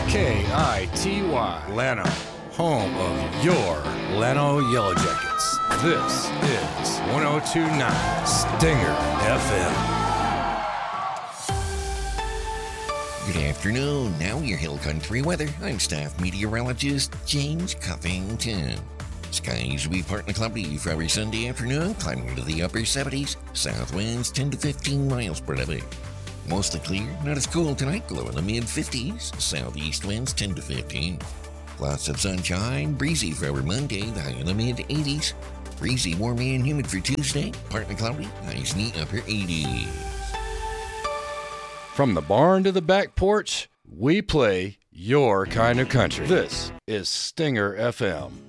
KITY, Leno, home of your Leno Yellow Jackets. This is 102.9 Stinger FM. Good afternoon. Now your Hill Country weather. I'm staff meteorologist James Cuffington. Skies will be partly cloudy for every Sunday afternoon, climbing into the upper 70s. South winds 10 to 15 miles per hour. Mostly clear, not as cool tonight, low in the mid-50s. Southeast winds 10 to 15. Lots of sunshine, breezy for our Monday, the high in the mid-80s. Breezy, warm and humid for Tuesday, partly cloudy, highs in the upper 80s. From the barn to the back porch, we play your kind of country. This is Stinger FM.